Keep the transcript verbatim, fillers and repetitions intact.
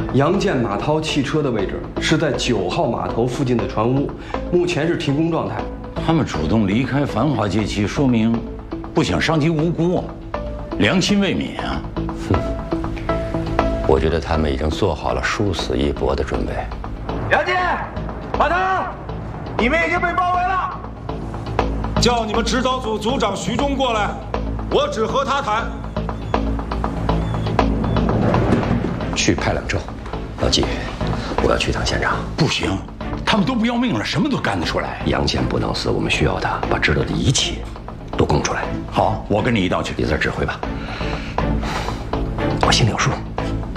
杨建、马涛汽车的位置是在九号码头附近的船坞，目前是停工状态。 他们主动离开繁华街区，说明不想伤及无辜啊，良心未泯啊。 哼，我觉得他们已经做好了殊死一搏的准备。 杨建、马涛，你们已经被包围了。 叫你们指导组组长徐忠过来，我只和他谈。 去派两周。老季，我要去趟现场。 不行，他们都不要命了，什么都干得出来。 杨建不能死，我们需要他把知道的一切都供出来。 好，我跟你一道去。 你在这指挥吧，我心里有数。